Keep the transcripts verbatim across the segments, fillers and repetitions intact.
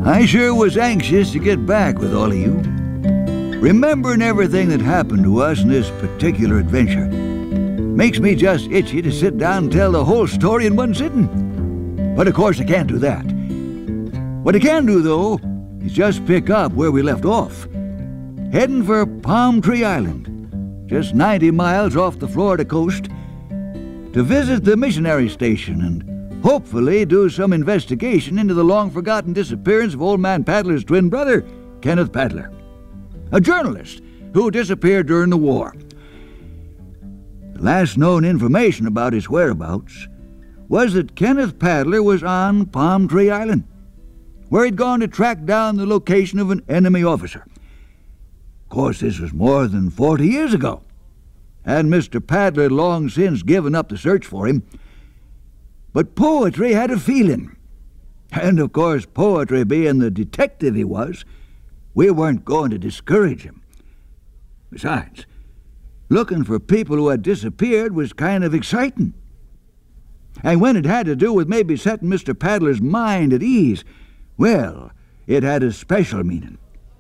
I sure was anxious to get back with all of you. Remembering everything that happened to us in this particular adventure makes me just itchy to sit down and tell the whole story in one sitting. But of course I can't do that. What I can do, though, is just pick up where we left off, heading for Palm Tree Island, just ninety miles off the Florida coast, to visit the missionary station and hopefully do some investigation into the long-forgotten disappearance of Old Man Paddler's twin brother, Kenneth Paddler, a journalist who disappeared during the war. The last known information about his whereabouts was that Kenneth Paddler was on Palm Tree Island, where he'd gone to track down the location of an enemy officer. Of course, this was more than forty years ago, and Mister Paddler had long since given up the search for him. But Poetry had a feeling. And of course, Poetry being the detective he was, we weren't going to discourage him. Besides, looking for people who had disappeared was kind of exciting. And when it had to do with maybe setting Mister Paddler's mind at ease, well, it had a special meaning.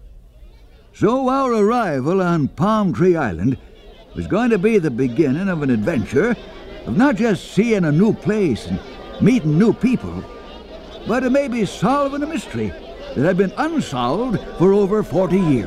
So our arrival on Palm Tree Island was going to be the beginning of an adventure of not just seeing a new place and meeting new people, but of maybe solving a mystery that had been unsolved for over forty years.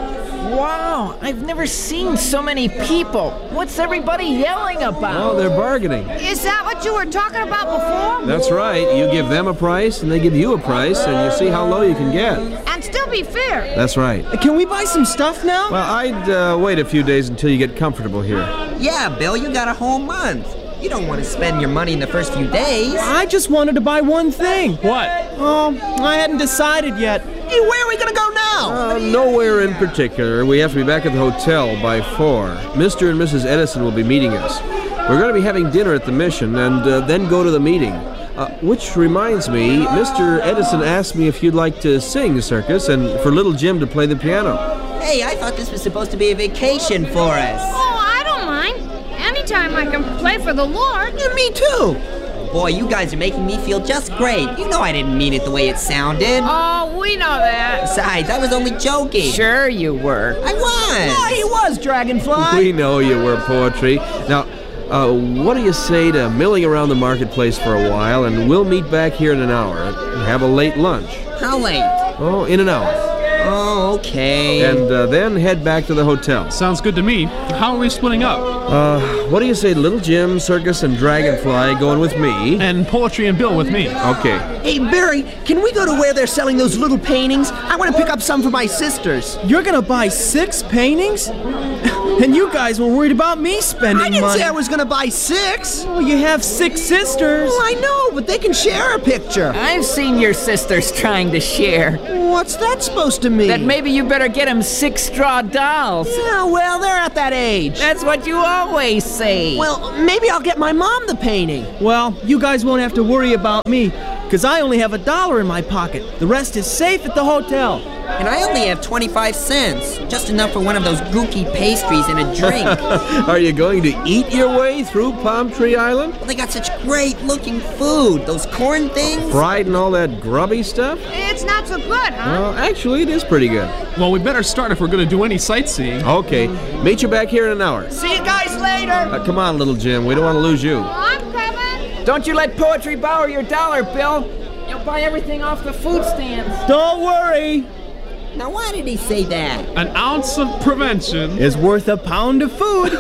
Wow, I've never seen so many people. What's everybody yelling about? Oh, they're bargaining. Is that what you were talking about before? That's right. You give them a price, and they give you a price, and you see how low you can get. And still be fair. That's right. Can we buy some stuff now? Well, I'd uh, wait a few days until you get comfortable here. Yeah, Bill, you got a whole month. You don't want to spend your money in the first few days. I just wanted to buy one thing. What? Oh, I hadn't decided yet. Hey, where are we going to go now? Uh, nowhere in particular. We have to be back at the hotel by four. Mister and Missus Edison will be meeting us. We're going to be having dinner at the mission and uh, then go to the meeting. Uh, which reminds me, Mister Edison asked me if you'd like to sing, Circus, and for little Jim to play the piano. Hey, I thought this was supposed to be a vacation for us. Oh, I don't mind. Anytime I can play for the Lord. Yeah, me too. Boy, you guys are making me feel just great. You know I didn't mean it the way it sounded. Oh, we know that. Besides, I was only joking. Sure you were. I was. Yeah, he was, Dragonfly. We know you were, Poetry. Now, uh, what do you say to milling around the marketplace for a while, and we'll meet back here in an hour and have a late lunch? How late? Oh, in an hour. Oh, okay. And uh, then head back to the hotel. Sounds good to me. How are we splitting up? Uh, what do you say, Little Jim, Circus, and Dragonfly going with me? And Poetry and Bill with me. Okay. Hey, Barry, can we go to where they're selling those little paintings? I want to pick up some for my sisters. You're going to buy six paintings? And you guys were worried about me spending money. I didn't money. say I was going to buy six. Oh, you have six sisters. Well, I know, but they can share a picture. I've seen your sisters trying to share. What's that supposed to mean? That maybe you better get them six straw dolls. Yeah, well, they're at that age. That's what you always say. Well, maybe I'll get my mom the painting. Well, you guys won't have to worry about me, because I only have a dollar in my pocket. The rest is safe at the hotel. And I only have twenty-five cents. Just enough for one of those gooky pastries and a drink. Are you going to eat your way through Palm Tree Island? Well, they got such great-looking food. Those corn things. Fried and all that grubby stuff? It's not so good, huh? Well, actually, it is pretty good. Well, we better start if we're going to do any sightseeing. Okay. Meet you back here in an hour. See you guys later. Uh, come on, Little Jim. We don't want to lose you. I'm coming. Don't you let Poetry borrow your dollar, Bill. You'll buy everything off the food stands. Don't worry. Now, why did he say that? An ounce of prevention is worth a pound of food.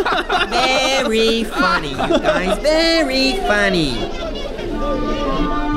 Very funny, you guys. Very funny.